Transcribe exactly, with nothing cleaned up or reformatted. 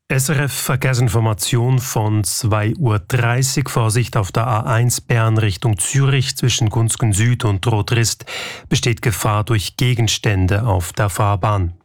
S R F Verkehrsinformation von zwei Uhr dreißig. Vorsicht auf der A eins Bern Richtung Zürich zwischen Gunzgen Süd und Rotrist besteht Gefahr durch Gegenstände auf der Fahrbahn.